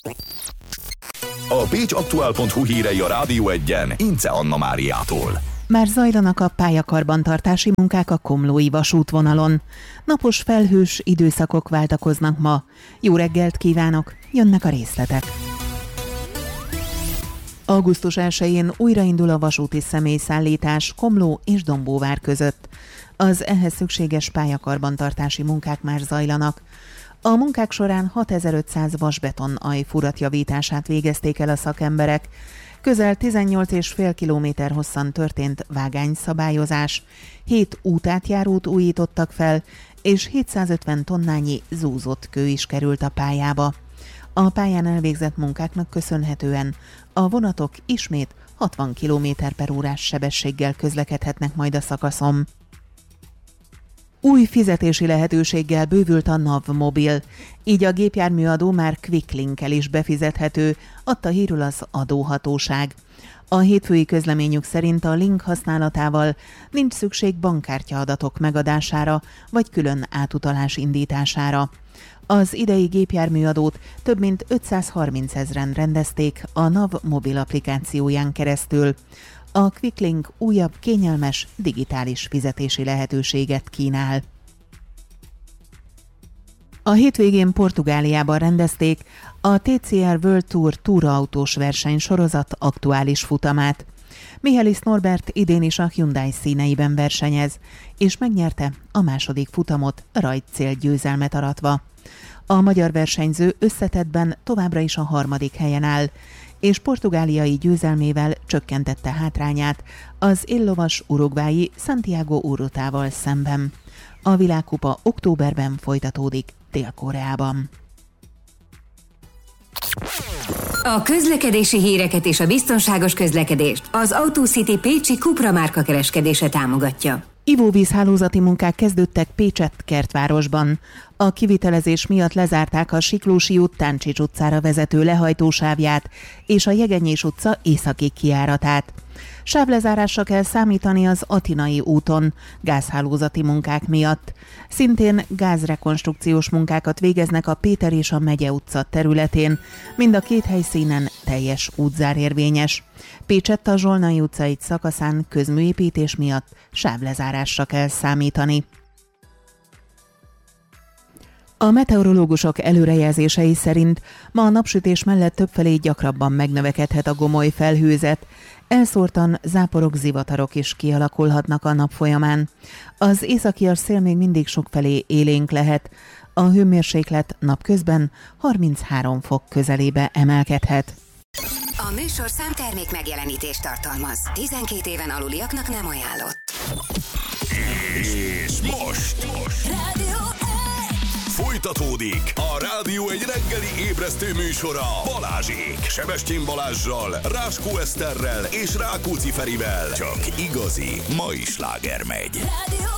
A pécsaktuál.hu hírei a Rádió 1-en Ince Anna Máriától. Már zajlanak a pályakarbantartási munkák a komlói vasútvonalon. Napos felhős időszakok váltakoznak ma. Jó reggelt kívánok, jönnek a részletek. Augusztus 1-én újraindul a vasúti személyszállítás Komló és Dombóvár között. Az ehhez szükséges pályakarbantartási munkák már zajlanak. A munkák során 6500 vasbeton ajfurat javítását végezték el a szakemberek. Közel 18,5 kilométer hosszan történt vágányszabályozás, 7 útátjárót újítottak fel, és 750 tonnányi zúzott kő is került a pályába. A pályán elvégzett munkáknak köszönhetően a vonatok ismét 60 km/órás sebességgel közlekedhetnek majd a szakaszon. Új fizetési lehetőséggel bővült a NAV Mobil, így a gépjárműadó már Quicklink-kel is befizethető, adta hírül az adóhatóság. A hétfői közleményük szerint a link használatával nincs szükség bankkártya adatok megadására, vagy külön átutalás indítására. Az idei gépjárműadót több mint 530 000-en rendezték a NAV Mobil applikációján keresztül. A Quicklink újabb, kényelmes, digitális fizetési lehetőséget kínál. A hétvégén Portugáliában rendezték a TCR World Tour túraautós versenysorozat aktuális futamát. Michelis Norbert idén is a Hyundai színeiben versenyez, és megnyerte a második futamot rajtcél győzelmet aratva. A magyar versenyző összetettben továbbra is a harmadik helyen áll, és portugáliai győzelmével csökkentette hátrányát az éllovas uruguayi Santiago Urrutával szemben. A világkupa októberben folytatódik Dél-Koreában. A közlekedési híreket és a biztonságos közlekedést az Autocity pécsi Cupra márka kereskedése támogatja. Ivóvízhálózati munkák kezdődtek Pécsett Kertvárosban. A kivitelezés miatt lezárták a Siklósi út Táncsics utcára vezető lehajtósávját és a Jegenyés utca északi kijáratát. Sávlezárásra kell számítani az Atinai úton, gázhálózati munkák miatt. Szintén gázrekonstrukciós munkákat végeznek a Péter és a Megye utca területén, mind a két helyszínen teljes útzár érvényes. Pécsett a Zsolnai utca egy szakaszán közműépítés miatt sávlezárásra kell számítani. A meteorológusok előrejelzései szerint ma a napsütés mellett többfelé gyakrabban megnövekedhet a gomoly felhőzet. Elszórtan záporok, zivatarok is kialakulhatnak a nap folyamán. Az északias szél még mindig sokfelé élénk lehet. A hőmérséklet napközben 33 fok közelébe emelkedhet. A műsorszám termék megjelenítést tartalmaz. 12 éven aluliaknak nem ajánlott. És most Rádió 1! folytatódik a Rádió 1 reggeli ébresztő műsora Balázsék. Sebestyén Balázssal, Ráskó Eszterrel és Rákóczi Ferivel. Csak igazi mai sláger megy. Rádió